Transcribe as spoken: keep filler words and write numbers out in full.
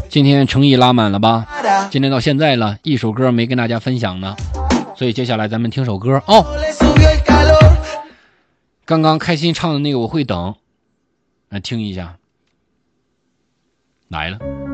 今天诚意拉满了吧？今天到现在了，一首歌没跟大家分享呢，所以接下来咱们听首歌哦。刚刚开心唱的那个我会等，来听一下，来了。